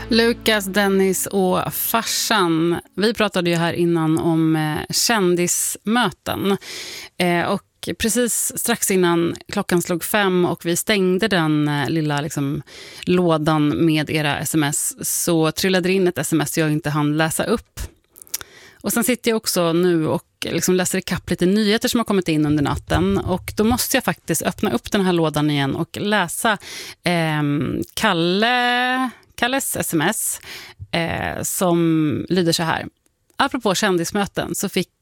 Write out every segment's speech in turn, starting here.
Lukas, Dennis och farsan. Vi pratade ju här innan om kändismöten. Och precis strax innan klockan slog 5 och vi stängde den lilla lådan med era sms, så trillade det in ett sms jag inte hann läsa upp. Och sen sitter jag också nu och läser ikapp lite nyheter som har kommit in under natten. Och då måste jag faktiskt öppna upp den här lådan igen och läsa Kalles sms som lyder så här. Apropå kändismöten så fick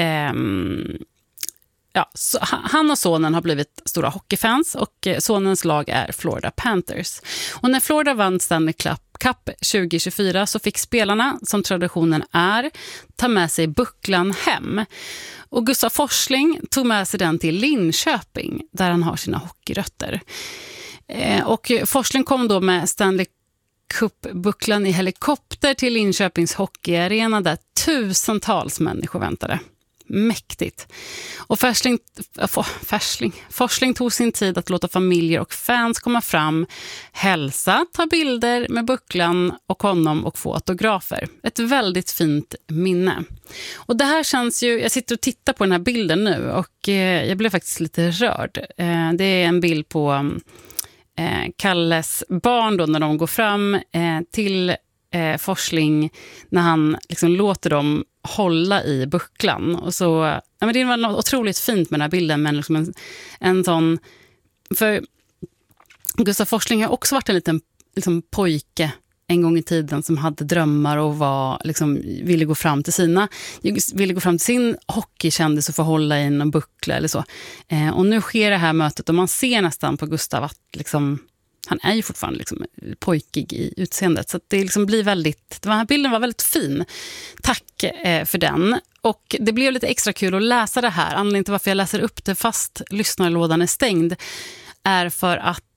han och sonen har blivit stora hockeyfans och sonens lag är Florida Panthers. Och när Florida vann Stanley Cup 2024 så fick spelarna, som traditionen är, ta med sig bucklan hem. Och Gustav Forsling tog med sig den till Linköping där han har sina hockeyrötter. Och Forsling kom då med Stanley Cup-bucklan i helikopter till Linköpings hockeyarena där tusentals människor väntade. Mäktigt. Och Forsling tog sin tid att låta familjer och fans komma fram, hälsa, ta bilder med bucklan och honom och få autografer. Ett väldigt fint minne. Och det här känns ju, jag sitter och tittar på den här bilden nu och jag blev faktiskt lite rörd. Det är en bild på Kalles barn då när de går fram till Forsling när han låter dem hålla i bucklan. Och så, men det var något otroligt fint med den här bilden, men en sån, för Gustav Forsling har också varit en liten pojke en gång i tiden som hade drömmar och ville gå fram till sin hockeykändis och få hålla i en buckla eller så. Och nu sker det här mötet och man ser nästan på Gustav att han är ju fortfarande pojkig i utseendet. Så att det blir väldigt, den här bilden var väldigt fin. Tack för den. Och det blev lite extra kul att läsa det här. Anledningen till varför jag läser upp det fast lyssnarlådan är stängd är för att